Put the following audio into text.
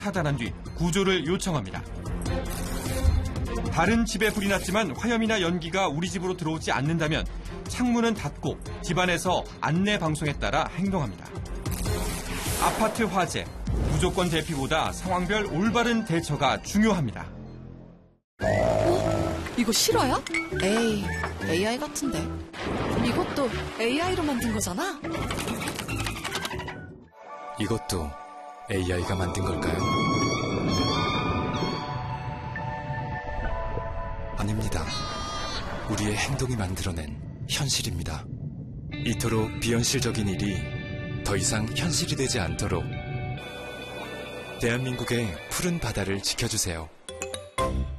타단한 뒤 구조를 요청합니다. 다른 집에 불이 났지만 화염이나 연기가 우리 집으로 들어오지 않는다면 창문은 닫고 집안에서 안내 방송에 따라 행동합니다. 아파트 화재, 무조건 대피보다 상황별 올바른 대처가 중요합니다. 이거 실화야? 에이, AI 같은데. 이것도 AI로 만든 거잖아? 이것도 AI가 만든 걸까요? 아닙니다. 우리의 행동이 만들어낸 현실입니다. 이토록 비현실적인 일이 더 이상 현실이 되지 않도록 대한민국의 푸른 바다를 지켜주세요.